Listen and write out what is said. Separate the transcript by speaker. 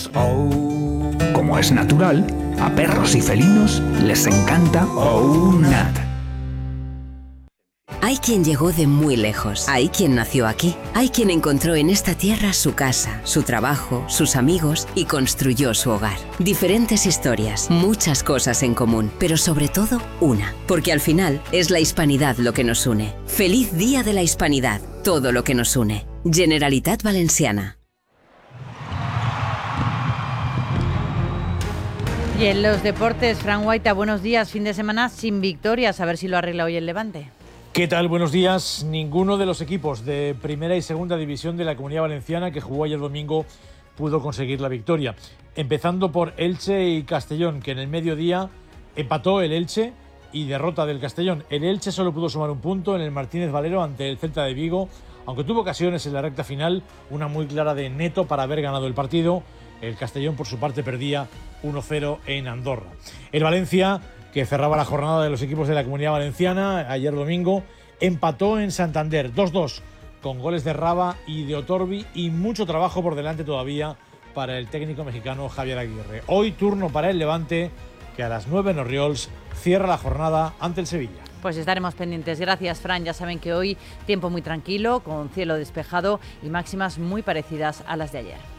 Speaker 1: Oh. Como es natural, a perros y felinos les encanta OUNAT.
Speaker 2: Hay quien llegó de muy lejos, hay quien nació aquí, hay quien encontró en esta tierra su casa, su trabajo, sus amigos y construyó su hogar. Diferentes historias, muchas cosas en común, pero sobre todo una, porque al final es la hispanidad lo que nos une. Feliz Día de la Hispanidad, todo lo que nos une. Generalitat Valenciana.
Speaker 3: Y en los deportes, Fran Guaita, buenos días. Fin de semana sin victorias, a ver si lo arregla hoy el Levante.
Speaker 4: ¿Qué tal? Buenos días. Ninguno de los equipos de primera y segunda división de la Comunidad Valenciana que jugó ayer domingo pudo conseguir la victoria. Empezando por Elche y Castellón, que en el mediodía empató el Elche y derrota del Castellón. El Elche solo pudo sumar un punto en el Martínez Valero ante el Celta de Vigo, aunque tuvo ocasiones en la recta final, una muy clara de Neto para haber ganado el partido. El Castellón, por su parte, perdía 1-0 en Andorra. El Valencia, que cerraba la jornada de los equipos de la Comunidad Valenciana ayer domingo, empató en Santander 2-2 con goles de Raba y de Otorbi y mucho trabajo por delante todavía para el técnico mexicano Javier Aguirre. Hoy turno para el Levante, que a las 9 en Orriols cierra la jornada ante el Sevilla.
Speaker 3: Pues estaremos pendientes. Gracias, Fran. Ya saben que hoy tiempo muy tranquilo, con cielo despejado y máximas muy parecidas a las de ayer.